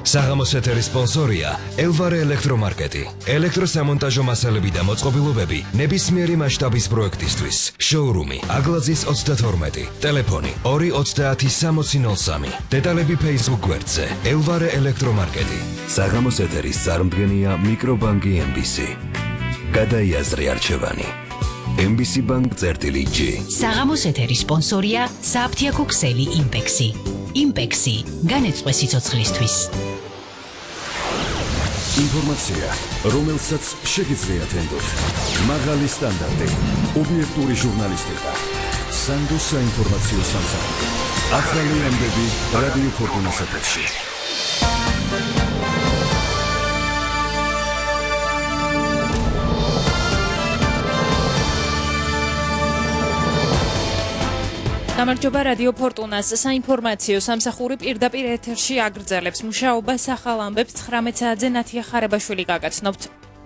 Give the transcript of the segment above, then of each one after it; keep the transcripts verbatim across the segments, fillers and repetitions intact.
საღამოს ეთერის სპონსორია ელვარე ელექტრომარკეტი. ელექტროსამონტაჟო მასალები და მოწყობილობები ნებისმიერი მასშტაბის პროექტისთვის. შოურუმი აგლაძის ოცდათორმეტი. ტელეფონი ორი ოცდაათი სამოცი ნოლ სამი. დეტალები Facebook გვერდზე ელვარე ელექტრომარკეტი. საღამოს ეთერის წარმდგენია მიკრობანკი ემ ბი სი. გადაიაზრე არჩევანი. ემ ბი სი ბანკ წერტილი ჯი. საღამოს ეთერის სპონსორია საფთიაქო ქსელი იმპექსი. იმპექსი განეწყვე სიცოცხლისთვის. ინფორმაცია, რომელსაც შეგიძლიათ ენდოთ. მაღალი სტანდარტი, ობიექტური ჟურნალისტიკა. სანდო საინფორმაციო სამსახური. ახალი ამბები რადიო ფორტუნას ეთერში. გამარჯობა რადიო ფორტუნას საინფორმაციო სამსახური პირდაპირ ეთერში აგრძელებს მუშაობას ახალ ამბებს ცხრამეტ საათზე ნათია ხარებაშვილი გაგაცნობთ.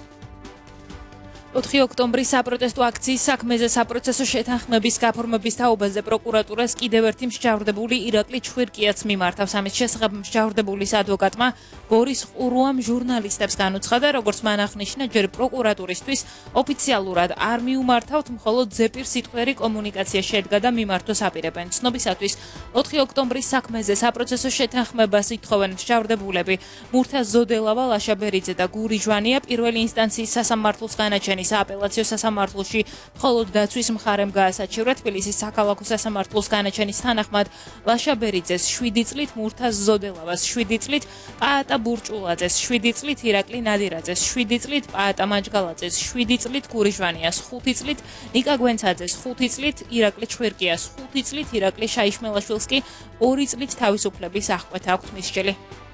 ოთხი ოქტომბრის საპროტესტო აქციის საქმეზე საპროცესო შეთანხმების გაფორმების თაობაზე პროკურატურას კიდევ ერთი მსჯავრდებული ირაკლი ჩხვირკიაც მიმართავს. ამის შესახებ მსჯავრდებულის ადვოკატმა ბორის ყურუამ ჟურნალისტებს განუცხადა, როგორც მან აღნიშნა, ჯერ პროკურატურისთვის ოფიციალურად არ მიუმართავთ, მხოლოდ ზეპირ სიტყვიერი კომუნიკაცია შედგა და მიმართოს აპირებენ. ცნობისათვის ოთხი ოქტომბრის საქმეზე საპროცესო შეთანხმებას ითხოვენ მსჯავრდებულები მურთა ზოდელავა, ლაშა ბერიძე და გური ჟვანია. პირველი ინსტანციის სასამართლოს განაჩენი სააპელაციო სასამართლოში მხოლოდ დაცვის მხარემ გაასაჩივრა. თბილისის საქალაქო სასამართლოს განაჩენის თანახმად ლაშა ბერიძეს შვიდი წლით, მურთა ზოდელავას შვიდი წლით, პაატა ბურჭულაძეს შვიდი წლით, ირაკლი ნადირაძეს შვიდი წლით, პაატა მაჯგალაძეს შვიდი წლით, გური ჟვანიას ხუთი წლით, ნიკა გვენცაძეს ხუთი წლით, ირაკლი ჩხვირკიას ხუთი წლით, ირაკლი შაიშმელაშვილს კი ორი წლით თავისუფლების აღკვეთა აქვთ მისჯილი.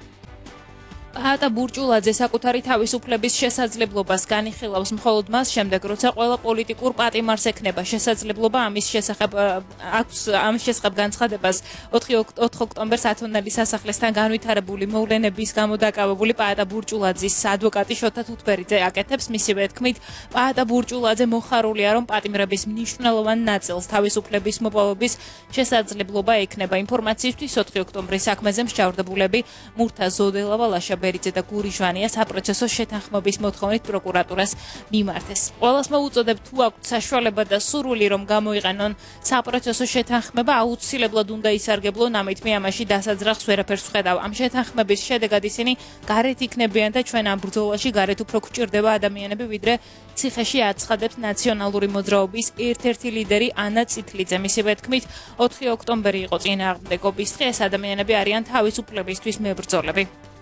პაატა ბურჭულაძე საკუთარი თავისუფლების შესაძლებლობას განიხილავს მხოლოდ მას შემდეგ, როცა ყველა პოლიტიკურ პატიმარს ექნება შესაძლებლობა ამის შესახებ აქვს ამის შესახებ განცხადებას ოთხი ოქტომბერს ათონელის სასახლესთან განვითარებული მოვლენების გამო დაკავებული პაატა ბურჭულაძის ადვოკატი შოთა თუთბერიძე აკეთებს. მისივე თქმით, პაატა ბურჭულაძე მოხარულია, რომ პატიმრების მნიშვნელოვან ნაწილს თავისუფლების მოპოვების შესაძლებლობა ექნება. ინფორმაციისთვის ოთხი ოქტომბრის საქმეზე მსჯავრდებულები მურთა ზოდელავა, ლაშა ბერიძე და გური ჟვანია საპროცესო შეთანხმების მოთხოვნით პროკურატურას მიმართეს. ყველას მოუწოდებ, თუ აქვთ საშუალება და სურვილი, რომ გამოიყენონ საპროცესო შეთანხმება, აუცილებლად უნდა ისარგებლონ, ამით მე ამაში დასაძრახს ვერაფერს ვხედავ. ამ შეთანხმების შედეგად ისინი გარეთ იქნებიან და ჩვენ ამ ბრძოლაში გარეთ უფრო გვჭირდება ადამიანები, ვიდრე ციხეში აცხადებს ნაციონალური მოძრაობის ერთ-ერთი ლიდერი ანა წითლიძე. მისივე თქმით, ოთხი ოქტომბერი იყო წინააღმდეგობის დღე, ეს ადამიანები არიან თავისუფლებისთვის მებრძოლები.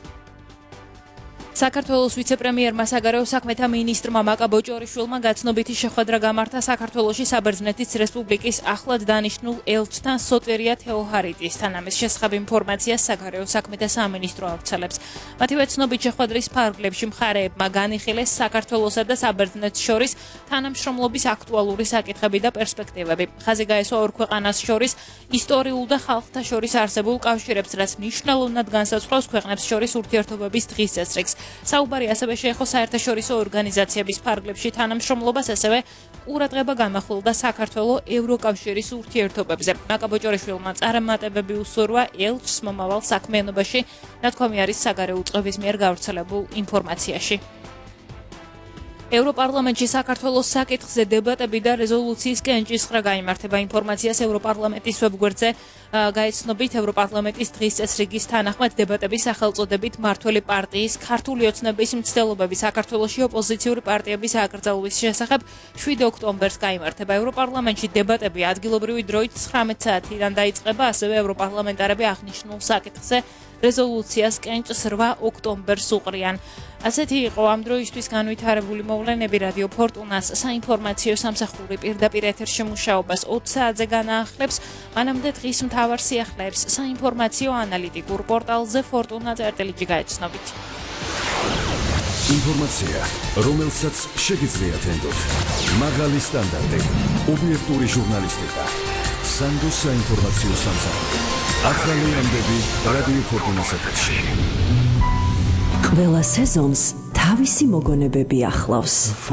საქართველოს ვიცე-პრემიერმა საგარეო საქმეთა მინისტრმა მაკა ბოჭორიშვილმა გაცნობიტი შეხვედრა გამართა საქართველოში საბერძნეთის რესპუბლიკის ახლად დანიშნულ ელჩთან სოტირია თეოჰარიძისთან. ამის შესახებ ინფორმაციას საგარეო საქმეთა სამინისტრო ავრცელებს. მათივე ცნობით შეხვედრის ფარგლებში მხარეებმა განიხილეს საქართველოსა და საბერძნეთს შორის თანამშრომლობის აქტუალური საკითხები და პერსპექტივები. ხაზი გაესვა ორ ქვეყანას შორის ისტორიულ და ხალხთა შორის არსებულ კავშირებს, რაც მნიშვნელოვნად განსაზღვრავს ქვეყნებს შორის ურთიერთობების დღის წესრიგს. საუბარი ასევე შეეხო საერთაშორისო ორგანიზაციების ფარგლებში თანამშრომლობას, ასევე ყურადღება გამახვილდა საქართველოს ევროკავშირის ურთიერთობებზე. მაკა ბოჭორიშვილმა წარმატებები უსურვა ელჩს მომავალ საქმიანობაში, ნათქვამი არის საგარეო უწყების მიერ გავრცელებულ ინფორმაციაში. ევროპარლამენტში საქართველოს საკითხზე დებატები და რეზოლუციის კენჭისყრა გაიმართება. ინფორმაციას ევროპარლამენტის ვებგვერდზე გაეცნობით, ევროპარლამენტის დღის წესრიგის თანახმად დებატები სახელწოდებით მმართველი პარტიის ქართული ოცნების მცდელობები საქართველოში ოპოზიციური პარტიების აკრძალვის შესახებ შვიდი ოქტომბერს გაიმართება. ევროპარლამენტში დებატები ადგილობრივი დროით ცხრამეტ საათიდან დაიწყება, ასევე ევროპარლამენტარები აღნიშნულ საკითხზე რეზოლუციას კენჭს რვა ოქტომბერს უყრიან. ასეთი იყო ამ დროისთვის განვითარებული მოვლენები. რადიო ფორტუნას საინფორმაციო სამსახური პირდაპირ ეთერში მუშაობას ოც საათზე განაახლებს. მანამდე დღის მთავარ სიახლეებს საინფორმაციო ანალიტიკურ პორტალზე ფორტუნა წერტილი ჯი გაეცნობით. ინფორმაცია, რომელსაც შეგიძლიათ ენდოთ. მაღალი სტანდარტი, ობიექტური ჟურნალისტიკა. სანდო საინფორმაციო სამსახური. ახალი ამბები რადიო ფორტუნას ეთერში. ყველა სეზონს თავისი მოგონებები ახლავს.